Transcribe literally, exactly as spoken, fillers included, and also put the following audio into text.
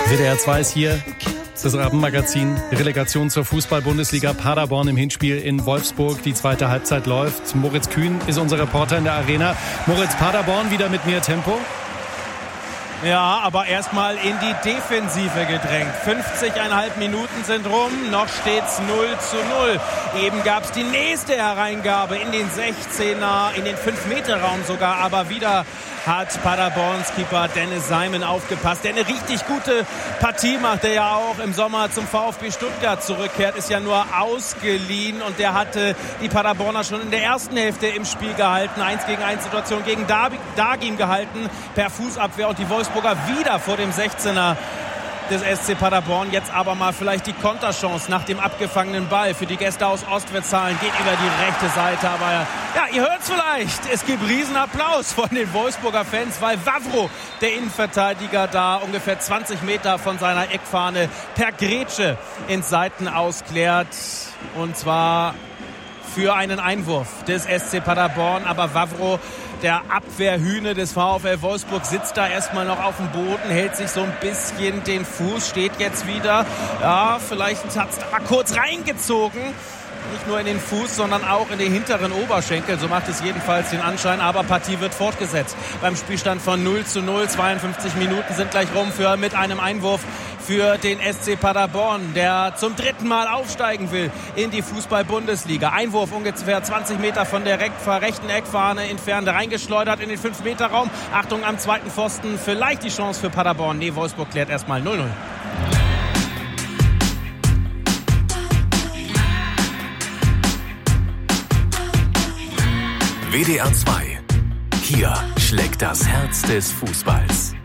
W D R zwei ist hier, das Abendmagazin. Relegation zur Fußball-Bundesliga. Paderborn im Hinspiel in Wolfsburg. Die zweite Halbzeit läuft. Moritz Kühn ist unser Reporter in der Arena. Moritz, Paderborn wieder mit mehr Tempo? Ja, aber erstmal in die Defensive gedrängt. fünfzig Komma fünf Minuten sind rum, noch steht's null zu null. Eben gab's die nächste Hereingabe in den sechzehner, in den fünf Meter Raum sogar, aber wieder hat Paderborns Keeper Dennis Seimen aufgepasst, der eine richtig gute Partie macht, der ja auch im Sommer zum VfB Stuttgart zurückkehrt, ist ja nur ausgeliehen und der hatte die Paderborner schon in der ersten Hälfte im Spiel gehalten. eins gegen eins Situation gegen Dagim gehalten per Fußabwehr und die Wolfsburger wieder vor dem sechzehner des S C Paderborn. Jetzt aber mal vielleicht die Konterchance nach dem abgefangenen Ball für die Gäste aus Ostwestfalen. Geht über die rechte Seite. Aber ja, ihr hört es vielleicht. Es gibt Riesenapplaus von den Wolfsburger Fans, weil Wawro, der Innenverteidiger, da ungefähr zwanzig Meter von seiner Eckfahne per Grätsche ins Seitenaus klärt. Und zwar für einen Einwurf des S C Paderborn. Aber Wawro, der Abwehrhühne des VfL Wolfsburg, sitzt da erstmal noch auf dem Boden, hält sich so ein bisschen den Fuß, steht jetzt wieder. Ja, vielleicht hat es da kurz reingezogen. Nicht nur in den Fuß, sondern auch in den hinteren Oberschenkel. So macht es jedenfalls den Anschein. Aber Partie wird fortgesetzt. Beim Spielstand von null zu null. zweiundfünfzig Minuten sind gleich rum für mit einem Einwurf für den S C Paderborn, der zum dritten Mal aufsteigen will in die Fußball-Bundesliga. Einwurf ungefähr zwanzig Meter von der rechten Eckfahne entfernt, reingeschleudert in den fünf Meter Raum. Achtung am zweiten Pfosten, vielleicht die Chance für Paderborn. Nee, Wolfsburg klärt erstmal null null. W D R zwei. Hier schlägt das Herz des Fußballs.